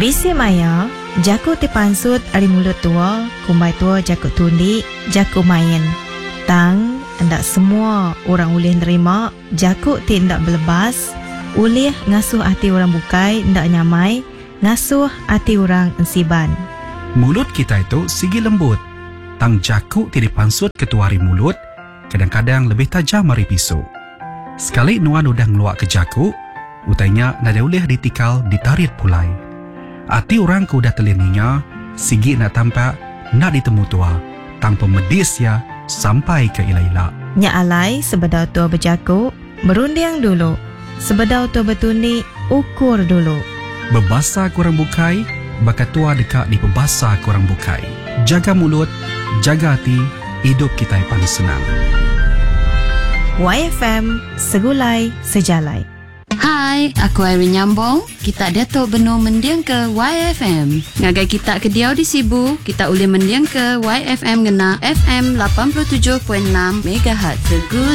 Bisi maya, jaku ti pansut ari mulut tua, kumbai tua jaku tundi, jaku main. Tang, hendak semua orang ulih nerima, jaku ti hendak berlebas, ulih ngasuh hati orang bukai, hendak nyamai, ngasuh hati orang ensiban. Mulut kita itu sigi lembut. Tang jaku ti dipansut ketuari mulut, kadang-kadang lebih tajam dari pisau. Sekali nuan udah ngeluak ke jaku, utainya nada ulih ditikal ditarit pulai. Hati orang ku udah telininya, sigi nak tampak, nak ditemu tua, tanpa medis ya, sampai ke ila-ila. Nya alai sebedau tua berjaku, merunding dulu. Sebedau tua bertundi, ukur dulu. Berbasa kurang bukai, bakat tua dekat di pembasa kurang bukai. Jaga mulut, jaga hati, hidup kita yang paling senang. YFM, segulai, sejalai. Hai, aku Irene Nyambong. Kita Datuk Benur mendiang ke YFM. Ngagai kita ke Diau di Sibu, kita boleh mendiang ke YFM ngena FM 87.6 MHz.